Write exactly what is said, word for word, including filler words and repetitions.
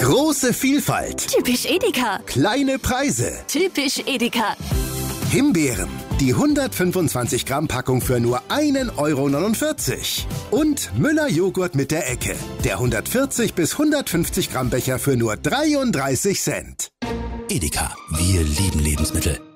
Große Vielfalt. Typisch Edeka. Kleine Preise. Typisch Edeka. Himbeeren. Die hundertfünfundzwanzig Gramm Packung für nur ein Euro neunundvierzig. Und Müller Joghurt mit der Ecke. Der hundertvierzig bis hundertfünfzig Gramm Becher für nur dreiunddreißig Cent. Edeka. Wir lieben Lebensmittel.